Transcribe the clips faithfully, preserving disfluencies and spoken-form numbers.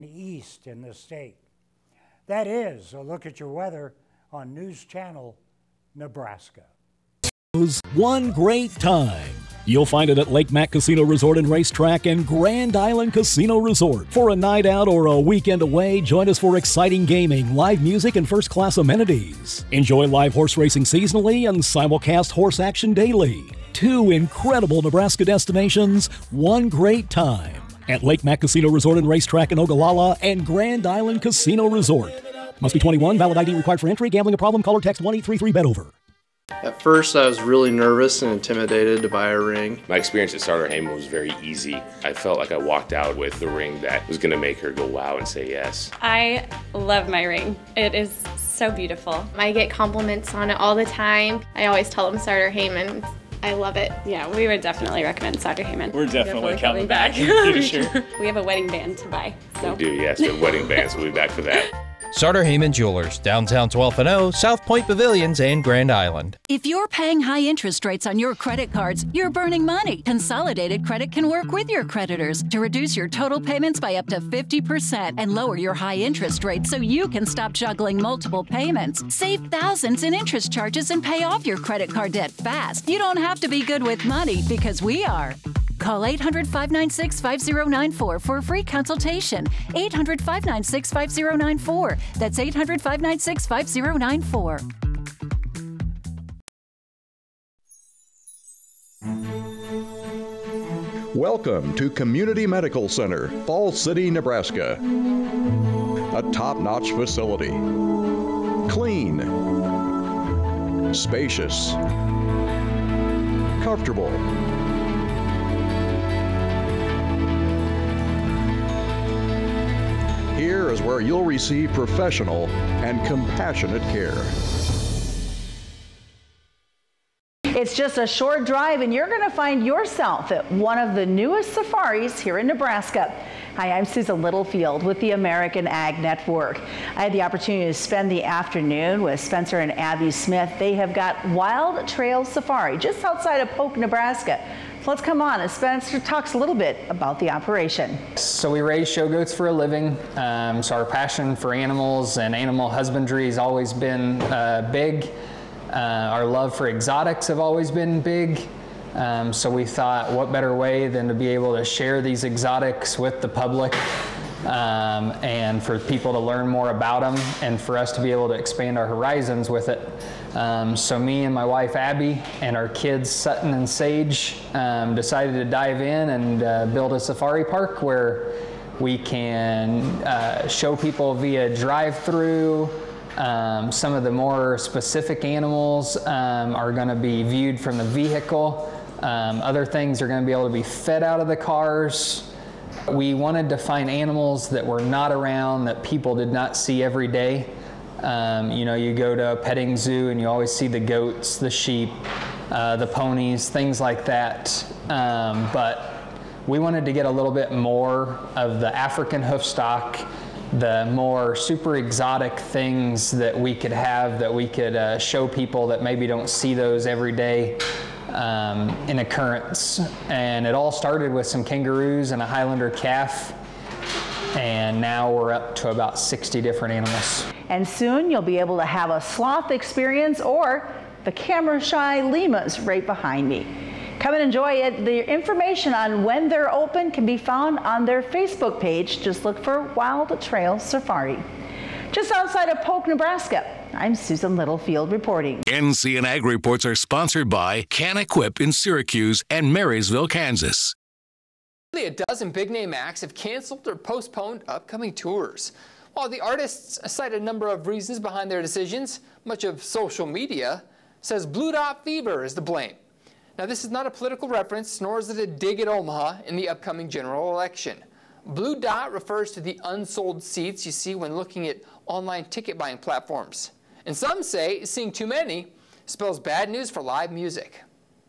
east in the state. That is a look at your weather on News Channel, Nebraska. One great time. You'll find it at Lake Mac Casino Resort and Racetrack and Grand Island Casino Resort. For a night out or a weekend away, join us for exciting gaming, live music, and first-class amenities. Enjoy live horse racing seasonally and simulcast horse action daily. Two incredible Nebraska destinations, one great time. At Lake Mac Casino Resort and Racetrack in Ogallala and Grand Island Casino Resort. Must be twenty-one, valid I D required for entry. Gambling a problem? Call or text one eight three three bet over. At first, I was really nervous and intimidated to buy a ring. My experience at Sartor Hamann was very easy. I felt like I walked out with the ring that was going to make her go wow and say yes. I love my ring. It is so beautiful. I get compliments on it all the time. I always tell them Sartor Hamann. I love it. Yeah, we would definitely recommend Sartor Hamann. We're definitely, definitely coming back. back. Sure. We have a wedding band to buy. So. We do, yes. The wedding bands. We'll be back for that. Sartor Hamann Jewelers, downtown twelfth and O, South Point Pavilions, and Grand Island. If you're paying high interest rates on your credit cards, you're burning money. Consolidated Credit can work with your creditors to reduce your total payments by up to fifty percent and lower your high interest rates so you can stop juggling multiple payments. Save thousands in interest charges and pay off your credit card debt fast. You don't have to be good with money because we are. Call eight hundred, five nine six, five zero nine four for a free consultation. eight hundred, five nine six, five zero nine four. That's eight hundred, five nine six, five zero nine four. Welcome to Community Medical Center, Falls City, Nebraska. A top-notch facility. Clean. Spacious. Comfortable. Here is where you'll receive professional and compassionate care. It's just a short drive and you're going to find yourself at one of the newest safaris here in Nebraska. Hi, I'm Susan Littlefield with the American Ag Network. I had the opportunity to spend the afternoon with Spencer and Abby Smith. They have got Wild Trail Safari just outside of Polk, Nebraska. So let's come on and Spencer talks a little bit about the operation. So we raise show goats for a living. Um, so our passion for animals and animal husbandry has always been uh, big. Uh, our love for exotics have always been big. Um, so we thought, what better way than to be able to share these exotics with the public um, and for people to learn more about them and for us to be able to expand our horizons with it. Um, so me and my wife Abby and our kids Sutton and Sage um, decided to dive in and uh, build a safari park where we can uh, show people via drive-through. Um, some of the more specific animals um, are going to be viewed from the vehicle. Um, other things are going to be able to be fed out of the cars. We wanted to find animals that were not around, that people did not see every day. Um, you know, you go to a petting zoo and you always see the goats, the sheep, uh, the ponies, things like that. Um, but we wanted to get a little bit more of the African hoof stock, the more super exotic things that we could have, that we could uh, show people that maybe don't see those every day um, in occurrence. And it all started with some kangaroos and a Highlander calf. And now we're up to about sixty different animals. And soon you'll be able to have a sloth experience or the camera-shy llamas right behind me. Come and enjoy it. The information on when they're open can be found on their Facebook page. Just look for Wild Trail Safari. Just outside of Polk, Nebraska, I'm Susan Littlefield reporting. N C N Ag Reports are sponsored by Can Equip in Syracuse and Marysville, Kansas. Nearly a dozen big-name acts have canceled or postponed upcoming tours. While the artists cite a number of reasons behind their decisions, much of social media says Blue Dot Fever is to blame. Now, this is not a political reference, nor is it a dig at Omaha in the upcoming general election. Blue Dot refers to the unsold seats you see when looking at online ticket buying platforms. And some say seeing too many spells bad news for live music.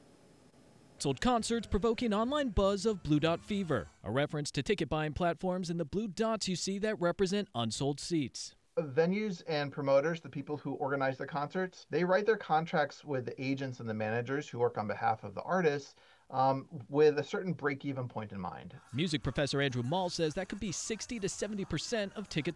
Sold concerts provoking online buzz of Blue Dot Fever, a reference to ticket buying platforms and the blue dots you see that represent unsold seats. Venues and promoters, the people who organize the concerts, they write their contracts with the agents and the managers who work on behalf of the artists um, with a certain break-even point in mind. Music professor Andrew Mall says that could be sixty to seventy percent of ticket